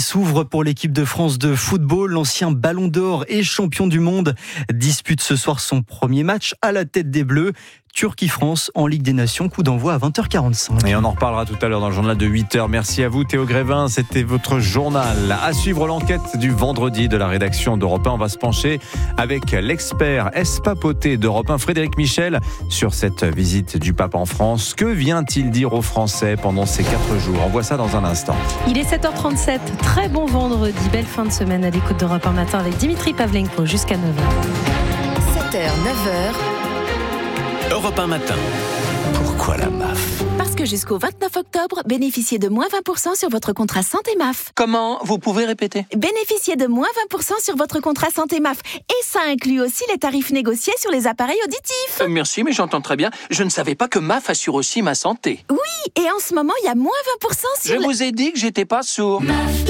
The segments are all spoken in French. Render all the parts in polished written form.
s'ouvre pour l'équipe de France de football. L'ancien Ballon d'Or et champion du monde dispute ce soir son premier match à la tête des Bleus. Turquie-France en Ligue des Nations, coup d'envoi à 20h45. Et on en reparlera tout à l'heure dans le journal de 8h. Merci à vous Théo Grévin, c'était votre journal. À suivre l'enquête du vendredi de la rédaction d'Europe 1. On va se pencher avec l'expert espapoté d'Europe 1, Frédéric Michel, sur cette visite du pape en France. Que vient-il dire aux Français pendant ces 4 jours? On voit ça dans un instant. Il est 7h37, très bon vendredi, belle fin de semaine à l'écoute d'Europe 1 matin avec Dimitri Pavlenko jusqu'à 9h. 7h, 9h. Europe 1 matin. Pourquoi la MAF? Parce que jusqu'au 29 octobre, bénéficiez de moins 20% sur votre contrat santé MAF. Comment? Vous pouvez répéter? Bénéficiez de moins 20% sur votre contrat santé MAF. Et ça inclut aussi les tarifs négociés sur les appareils auditifs. Merci, mais j'entends très bien. Je ne savais pas que MAF assure aussi ma santé. Oui, et en ce moment, il y a moins 20% sur Je vous ai dit que j'étais pas sourd.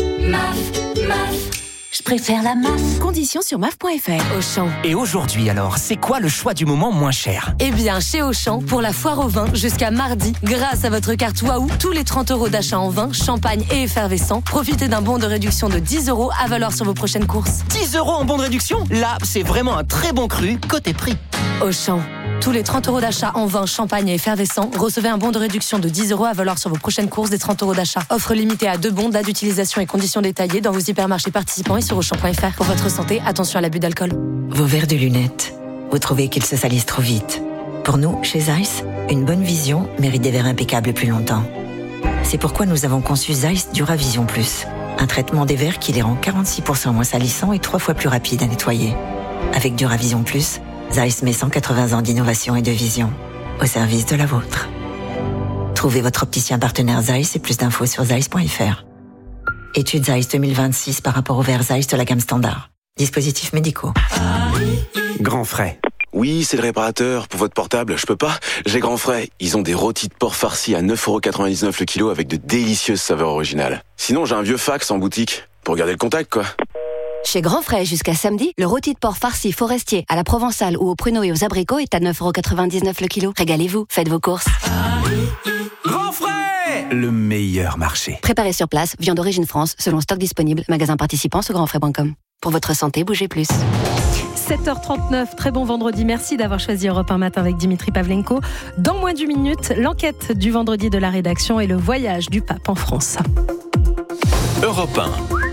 Je préfère la MAF. Conditions sur MAF.fr. Auchan. Et aujourd'hui alors, c'est quoi le choix du moment moins cher? Eh bien, chez Auchan, pour la foire au vin, jusqu'à mardi, grâce à votre carte Waouh, tous les 30 € d'achat en vin, champagne et effervescent, profitez d'un bon de réduction de 10 € à valoir sur vos prochaines courses. 10 € en bon de réduction? Là, c'est vraiment un très bon cru, côté prix. Auchan. Tous les 30 € d'achat en vin, champagne et effervescent, recevez un bon de réduction de 10 € à valoir sur vos prochaines courses des 30 € d'achat. Offre limitée à 2 bons, date d'utilisation et conditions détaillées dans vos hypermarchés participants et sur Auchan.fr. Pour votre santé, attention à l'abus d'alcool. Vos verres de lunettes, vous trouvez qu'ils se salissent trop vite? Pour nous, chez Zeiss, une bonne vision mérite des verres impeccables plus longtemps. C'est pourquoi nous avons conçu Zeiss Duravision Plus, un traitement des verres qui les rend 46% moins salissants et 3 fois plus rapides à nettoyer. Avec Duravision Plus, Zeiss met 180 ans d'innovation et de vision au service de la vôtre. Trouvez votre opticien partenaire Zeiss et plus d'infos sur zeiss.fr. Étude Zeiss 2026 par rapport aux verres Zeiss de la gamme standard. Dispositifs médicaux. Grand frais. Oui, c'est le réparateur. Pour votre portable, je peux pas. J'ai Grand Frais. Ils ont des rôtis de porc farcis à 9,99€ le kilo avec de délicieuses saveurs originales. Sinon, j'ai un vieux fax en boutique. Pour garder le contact, quoi. Chez Grand Frais, jusqu'à samedi, le rôti de porc farci forestier à la provençale ou aux pruneaux et aux abricots est à 9,99€ le kilo. Régalez-vous, faites vos courses. Grand frais! Le meilleur marché. Préparé sur place, viande d'origine France, selon stock disponible, magasin participant sur grandfrais.com. Pour votre santé, bougez plus. 7h39, très bon vendredi. Merci d'avoir choisi Europe 1 matin avec Dimitri Pavlenko. Dans moins d'une minute, l'enquête du vendredi de la rédaction et le voyage du pape en France. Europe 1.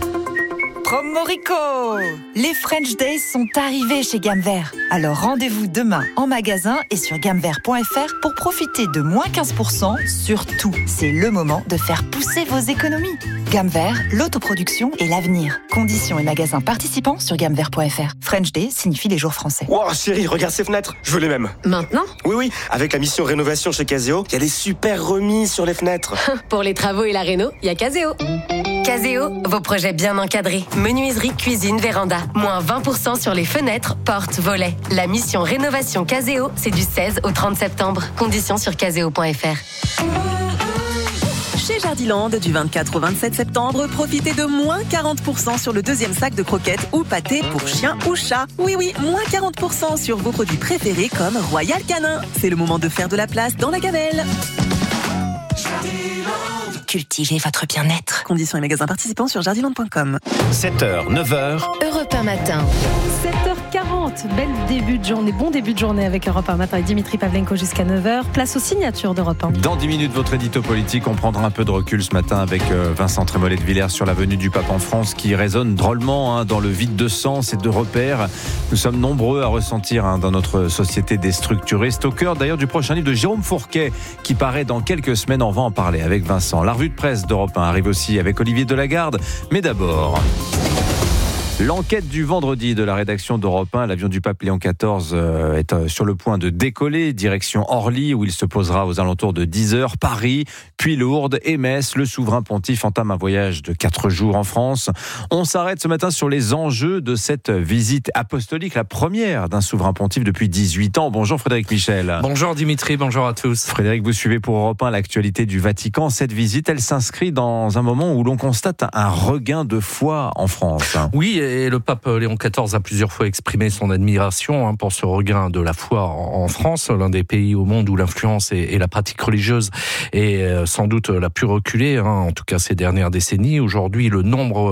Promorico! Les French Days sont arrivés chez Gamme Vert. Alors rendez-vous demain en magasin et sur gammevert.fr pour profiter de moins 15% sur tout. C'est le moment de faire pousser vos économies. Gamme Vert, l'autoproduction et l'avenir. Conditions et magasins participants sur gammevert.fr. French Day signifie les jours français. Wow, chérie, regarde ces fenêtres. Je veux les mêmes. Maintenant ? Oui, avec la mission rénovation chez Caseo, il y a des super remises sur les fenêtres. Pour les travaux et la réno, il y a Caseo. Caseo, vos projets bien encadrés. Menuiserie, cuisine, véranda. Moins 20% sur les fenêtres, portes, volets. La mission rénovation Caseo, c'est du 16 au 30 septembre. Conditions sur caseo.fr. Chez Jardiland, du 24 au 27 septembre, profitez de moins 40% sur le deuxième sac de croquettes ou pâtés pour chien ou chat. Oui, moins 40% sur vos produits préférés comme Royal Canin. C'est le moment de faire de la place dans la gamelle. Cultivez votre bien-être. Conditions et magasins participants sur jardiland.com. 7h, 9h. Europe 1 matin. 7h40, bon début de journée avec Europe 1 matin et Dimitri Pavlenko jusqu'à 9h. Place aux signatures d'Europe 1. Dans 10 minutes, votre édito politique, on prendra un peu de recul ce matin avec Vincent Trémollet de Villers sur la venue du pape en France qui résonne drôlement dans le vide de sens et de repères. Nous sommes nombreux à ressentir dans notre société déstructurée. C'est au cœur d'ailleurs du prochain livre de Jérôme Fourquet qui paraît dans quelques semaines. On va en parler avec Vincent. La revue de presse d'Europe 1 arrive aussi avec Olivier Delagarde. Mais d'abord... L'enquête du vendredi de la rédaction d'Europe 1, l'avion du pape Léon XIV est sur le point de décoller, direction Orly, où il se posera aux alentours de 10h, Paris, puis Lourdes et Metz. Le souverain pontife entame un voyage de 4 jours en France. On s'arrête ce matin sur les enjeux de cette visite apostolique, la première d'un souverain pontife depuis 18 ans. Bonjour Frédéric Michel. Bonjour Dimitri, bonjour à tous. Frédéric, vous suivez pour Europe 1 l'actualité du Vatican. Cette visite, elle s'inscrit dans un moment où l'on constate un regain de foi en France. Oui, et le pape Léon XIV a plusieurs fois exprimé son admiration pour ce regain de la foi en France, l'un des pays au monde où l'influence et la pratique religieuse est sans doute la plus reculée, en tout cas ces dernières décennies. Aujourd'hui, le nombre